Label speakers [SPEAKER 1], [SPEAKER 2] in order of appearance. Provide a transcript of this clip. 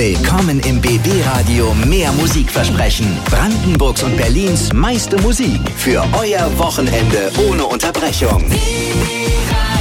[SPEAKER 1] Willkommen im BB-Radio Mehr Musikversprechen. Brandenburgs und Berlins meiste Musik für euer Wochenende ohne Unterbrechung.